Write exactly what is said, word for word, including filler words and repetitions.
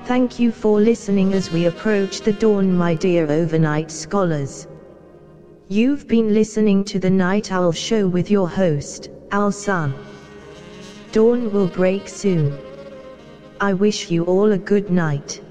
Thank you for listening as we approach the dawn, my dear overnight scholars. You've been listening to the Night Owl Show with your host, Owl Sun. Dawn will break soon. I wish you all a good night.